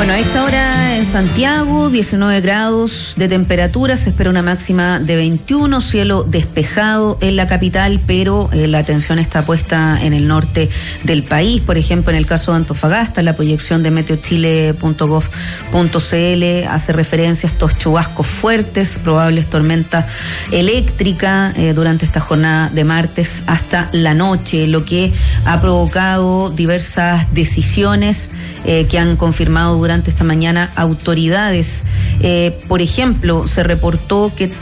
Bueno, a esta hora en Santiago, 19 grados de temperatura, se espera una máxima de 21, cielo despejado en la capital, pero la atención está puesta en el norte del país. Por ejemplo, en el caso de Antofagasta, la proyección de meteochile.gov.cl hace referencia a estos chubascos fuertes, probables tormentas eléctricas durante esta jornada de martes hasta la noche, lo que ha provocado diversas decisiones que han confirmado durante esta mañana autoridades. Por ejemplo, se reportó que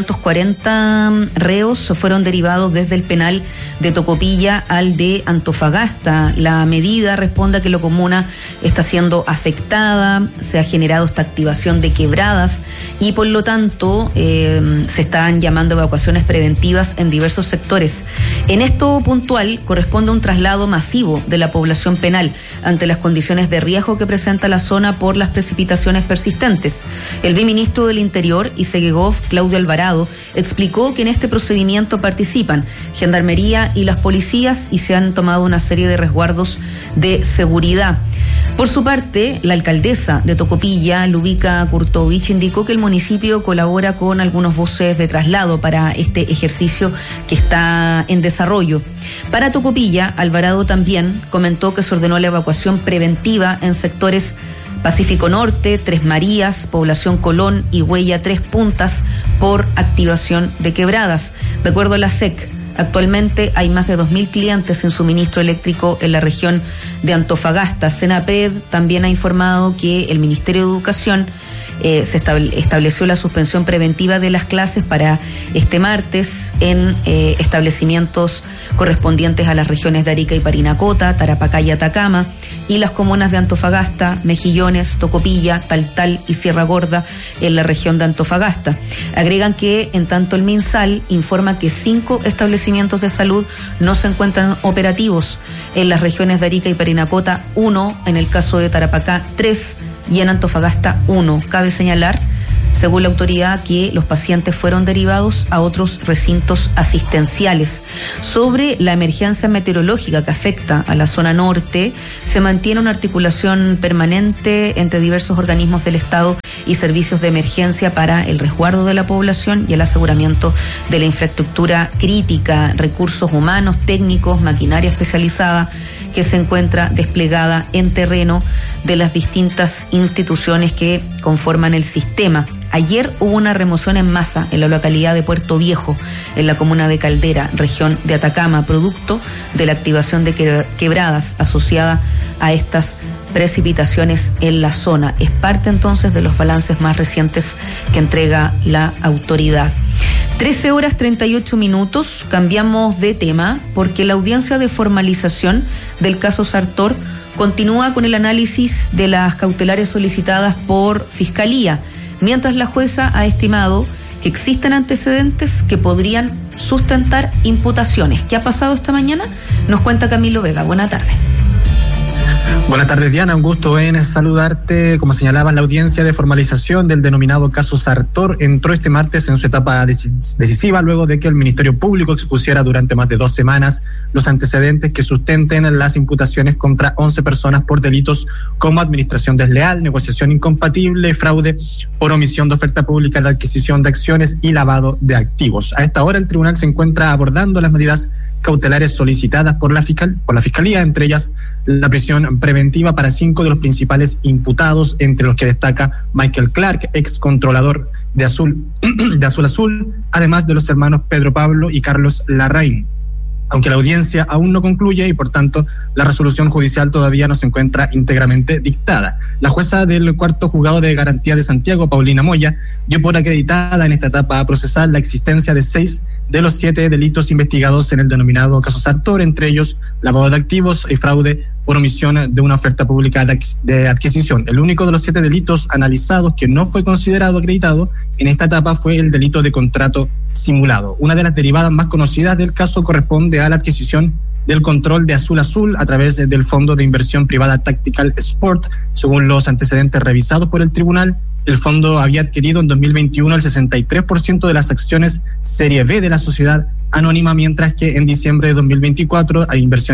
540 reos fueron derivados desde el penal de Tocopilla al de Antofagasta. La medida responde a que la comuna está siendo afectada, se ha generado esta activación de quebradas y por lo tanto se están llamando evacuaciones preventivas en diversos sectores. En esto puntual corresponde un traslado masivo de la población penal ante las condiciones de riesgo que presenta la zona por las precipitaciones persistentes. El viceministro del Interior y Segegov, Claudio Alvarado, explicó que en este procedimiento participan Gendarmería y las policías y se han tomado una serie de resguardos de seguridad. Por su parte, la alcaldesa de Tocopilla, Lubica Kurtovich, indicó que el municipio colabora con algunos buses de traslado para este ejercicio que está en desarrollo. Para Tocopilla, Alvarado también comentó que se ordenó la evacuación preventiva en sectores Pacífico Norte, Tres Marías, Población Colón y Huella Tres Puntas por activación de quebradas. De acuerdo a la SEC, actualmente hay más de 2.000 clientes sin suministro eléctrico en la región de Antofagasta. Senapred también ha informado que el Ministerio de Educación se estableció la suspensión preventiva de las clases para este martes en establecimientos correspondientes a las regiones de Arica y Parinacota, Tarapacá y Atacama, y las comunas de Antofagasta, Mejillones, Tocopilla, Taltal y Sierra Gorda en la región de Antofagasta. Agregan que, en tanto, el MinSal informa que 5 establecimientos de salud no se encuentran operativos en las regiones de Arica y Parinacota, 1, en el caso de Tarapacá, 3, y en Antofagasta 1. Cabe señalar, según la autoridad, que los pacientes fueron derivados a otros recintos asistenciales. Sobre la emergencia meteorológica que afecta a la zona norte, se mantiene una articulación permanente entre diversos organismos del Estado y servicios de emergencia para el resguardo de la población y el aseguramiento de la infraestructura crítica, recursos humanos, técnicos, maquinaria especializada que se encuentra desplegada en terreno de las distintas instituciones que conforman el sistema. Ayer hubo una remoción en masa en la localidad de Puerto Viejo, en la comuna de Caldera, región de Atacama, producto de la activación de quebradas asociada a estas precipitaciones en la zona. Es parte entonces de los balances más recientes que entrega la autoridad. 13:38, cambiamos de tema porque la audiencia de formalización del caso Sartor continúa con el análisis de las cautelares solicitadas por Fiscalía, mientras la jueza ha estimado que existen antecedentes que podrían sustentar imputaciones. ¿Qué ha pasado esta mañana? Nos cuenta Camilo Vega. Buena tarde. Buenas tardes, Diana, un gusto en saludarte. Como señalabas, la audiencia de formalización del denominado caso Sartor entró este martes en su etapa decisiva luego de que el Ministerio Público expusiera durante más de 2 semanas los antecedentes que sustenten las imputaciones contra 11 personas por delitos como administración desleal, negociación incompatible, fraude por omisión de oferta pública de adquisición de acciones y lavado de activos. A esta hora el tribunal se encuentra abordando las medidas cautelares solicitadas por la Fiscalía, entre ellas la prisión preventiva para 5 de los principales imputados, entre los que destaca Michael Clark, ex controlador de Azul, además de los hermanos Pedro Pablo y Carlos Larraín. Aunque la audiencia aún no concluye y por tanto la resolución judicial todavía no se encuentra íntegramente dictada. La jueza del cuarto juzgado de garantía de Santiago, Paulina Moya, dio por acreditada en esta etapa procesal la existencia de 6 de los 7 delitos investigados en el denominado caso Sartor, entre ellos lavado de activos y fraude por omisión de una oferta pública de adquisición. El único de los 7 delitos analizados que no fue considerado acreditado en esta etapa fue el delito de contrato simulado. Una de las derivadas más conocidas del caso corresponde a la adquisición del control de Azul a través del Fondo de Inversión Privada Tactical Sport. Según los antecedentes revisados por el tribunal, el fondo había adquirido en 2021 el 63% de las acciones Serie B de la sociedad anónima, mientras que en diciembre de 2024 hay inversiones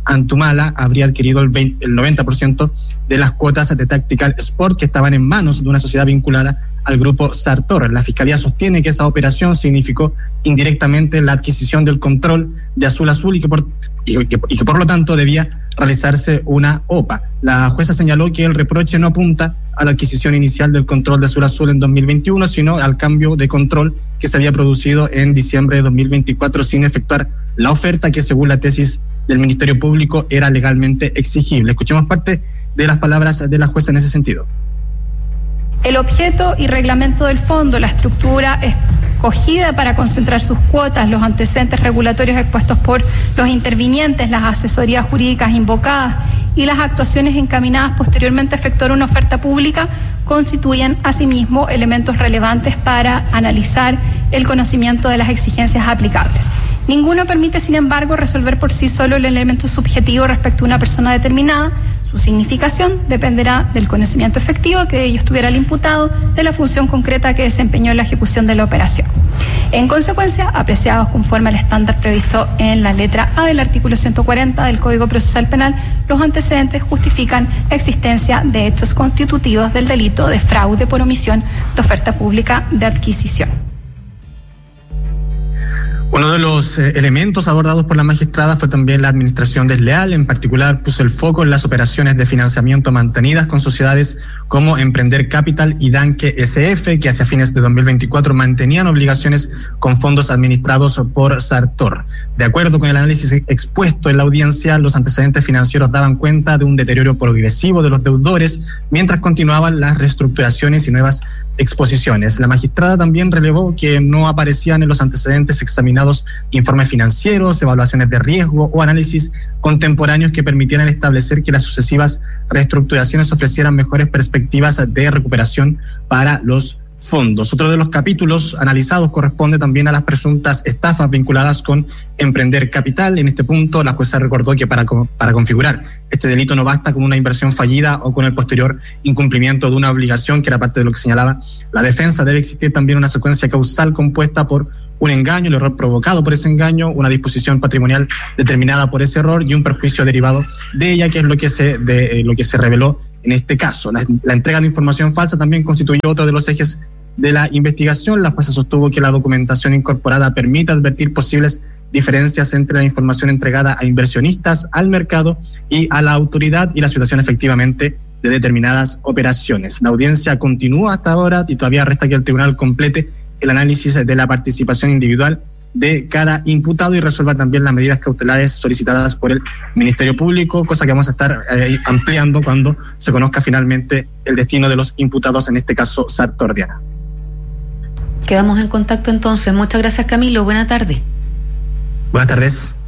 Antumala habría adquirido el 90% de las cuotas de Tactical Sport que estaban en manos de una sociedad vinculada al grupo Sartor. La Fiscalía sostiene que esa operación significó indirectamente la adquisición del control de Azul Azul y que por lo tanto debía realizarse una OPA. La jueza señaló que el reproche no apunta a la adquisición inicial del control de Azul Azul en 2021, sino al cambio de control que se había producido en diciembre de 2024 sin efectuar la oferta que, según la tesis del Ministerio Público, era legalmente exigible. Escuchemos parte de las palabras de la jueza en ese sentido. El objeto y reglamento del fondo, la estructura escogida para concentrar sus cuotas, los antecedentes regulatorios expuestos por los intervinientes, las asesorías jurídicas invocadas y las actuaciones encaminadas posteriormente a efectuar una oferta pública constituyen asimismo elementos relevantes para analizar el conocimiento de las exigencias aplicables. Ninguno permite, sin embargo, resolver por sí solo el elemento subjetivo respecto a una persona determinada. Su significación dependerá del conocimiento efectivo que de ello estuviera el imputado, de la función concreta que desempeñó en la ejecución de la operación. En consecuencia, apreciados conforme al estándar previsto en la letra A del artículo 140 del Código Procesal Penal, los antecedentes justifican la existencia de hechos constitutivos del delito de fraude por omisión de oferta pública de adquisición. Uno de los elementos abordados por la magistrada fue también la administración desleal. En particular, puso el foco en las operaciones de financiamiento mantenidas con sociedades como Emprender Capital y Danke SF, que hacia fines de 2024 mantenían obligaciones con fondos administrados por Sartor. De acuerdo con el análisis expuesto en la audiencia, los antecedentes financieros daban cuenta de un deterioro progresivo de los deudores mientras continuaban las reestructuraciones y nuevas exposiciones. La magistrada también relevó que no aparecían en los antecedentes examinados informes financieros, evaluaciones de riesgo o análisis contemporáneos que permitieran establecer que las sucesivas reestructuraciones ofrecieran mejores perspectivas de recuperación para los fondos. Otro de los capítulos analizados corresponde también a las presuntas estafas vinculadas con Emprender Capital. En este punto, la jueza recordó que para configurar este delito no basta con una inversión fallida o con el posterior incumplimiento de una obligación, que era parte de lo que señalaba la defensa. Debe existir también una secuencia causal compuesta por un engaño, el error provocado por ese engaño, una disposición patrimonial determinada por ese error y un perjuicio derivado de ella, que es lo que se reveló en este caso. La entrega de información falsa también constituyó otro de los ejes de la investigación. La jueza sostuvo que la documentación incorporada permite advertir posibles diferencias entre la información entregada a inversionistas, al mercado y a la autoridad y la situación efectivamente de determinadas operaciones. La audiencia continúa hasta ahora y todavía resta que el tribunal complete el análisis de la participación individual de cada imputado y resuelva también las medidas cautelares solicitadas por el Ministerio Público, cosa que vamos a estar ampliando cuando se conozca finalmente el destino de los imputados, en este caso Sartor, Diana. Quedamos en contacto entonces. Muchas gracias, Camilo. Buena tarde. Buenas tardes.